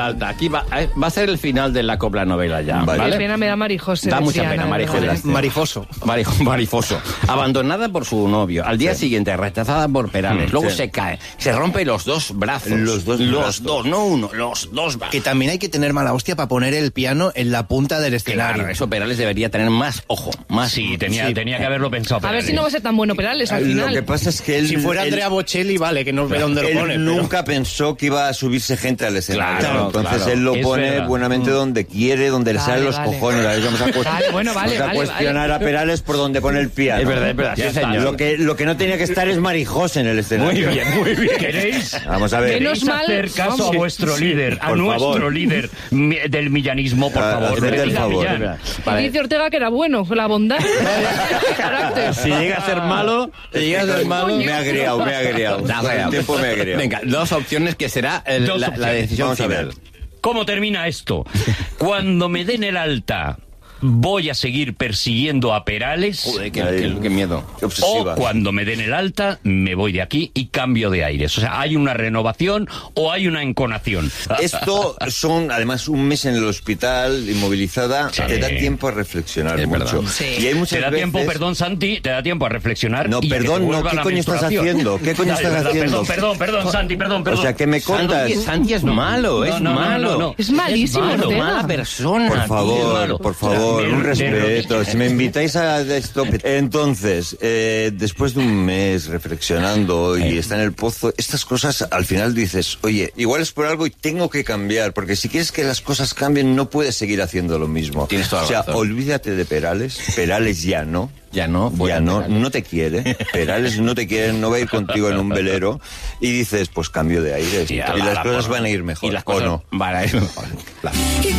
alta. Aquí va a ser el final de la copla novela ya. Vale. Qué pena me da Marijose. Da mucha decía pena, Ana, Marijose. ¿verdad? Marifoso. Marifoso. Abandonada por su novio. Al día siguiente, rechazada por Perales. Luego se cae. Se rompe los dos brazos. Los dos, no uno. Los dos brazos. Que también hay que tener mala hostia para poner el piano en la punta del escenario. Claro, eso Perales debería tener más ojo. Más. Sí, tenía que haberlo pensado. A ver si no va a ser tan bueno Perales al final. Lo que pasa es que él... Si fuera Andrea Bocelli, vale, que no ve dónde lo pone. Él nunca pensó que iba a subirse gente al escenario. Claro, Entonces claro. él lo Es pone verdad. buenamente donde quiere, donde le salen los cojones. A ver, vamos a cuestionar a Perales por donde pone el piano. Es verdad, sí, señor. Lo que no tenía que estar es Marijose en el escenario. Muy bien. ¿Queréis? Vamos a ver. Menos mal. hacer caso a vuestro líder, a por nuestro favor. líder del millanismo, por favor? haced el Diga favor. Millán. Y dice Ortega que era bueno, la bondad. Carácter. Si llega a ser malo, Me ha agriado. Con el tiempo me ha agriado. Venga, dos opciones que será Dos la opciones. decisión Vamos a final. ver. ¿Cómo termina esto? Cuando me den el alta, ¿voy a seguir persiguiendo a Perales? Joder, qué miedo. Qué O obsesiva. cuando me den el alta, me voy de aquí y cambio de aires. O sea, ¿hay una renovación o hay una enconación? Esto son, además, un mes en el hospital, inmovilizada, Sí. te da tiempo a reflexionar Es mucho. verdad. Sí. Y hay muchas Te da veces... tiempo, perdón, Santi, te da tiempo a reflexionar. No, y que perdón, te no, vuelva ¿qué la coño estás menstruación. haciendo? ¿Qué coño Ay, estás verdad, haciendo? Perdón, Santi, perdón. O sea, ¿qué me contas? Santi es malo, es malo. Es malísimo, Es malo, Ortega. Mala persona. Por tío. favor, un respeto. Si me invitáis a esto... Entonces, después de un mes reflexionando y está en el pozo, estas cosas al final dices, oye, igual es por algo y tengo que cambiar, porque si quieres que las cosas cambien no puedes seguir haciendo lo mismo. Tienes toda la razón. olvídate de Perales. Perales ya no. Ya no. Ya no te quiere. Perales no te quiere, no va a ir contigo en un velero. Y dices, pues cambio de aires. Sí, y a las la cosas porra. van a ir mejor. Y las ¿o cosas no? van a ir mejor. Claro.